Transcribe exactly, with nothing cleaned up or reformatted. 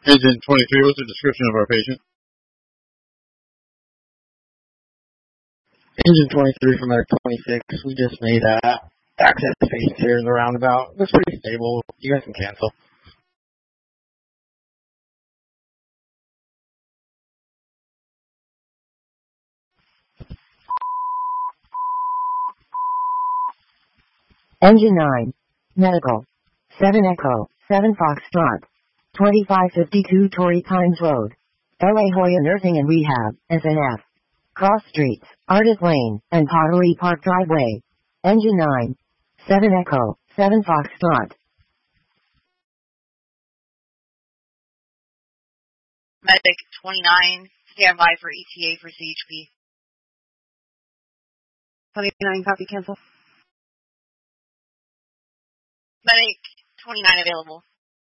Engine twenty-three, what's the description of our patient? Engine twenty-three from Medic twenty-six. We just made uh, access space here in the roundabout. Looks pretty stable. You guys can cancel. Engine nine. Medical. seven Echo. seven Foxtrot. twenty-five fifty-two Torrey Pines Road. L A Hoya Nursing and Rehab, S N F. Cross Streets, Artist Lane, and Pottery Park Driveway. Engine nine. seven Echo. seven Foxtrot. Medic twenty-nine, stand by for E T A for C H P. twenty-nine, copy, cancel. Medic twenty-nine available.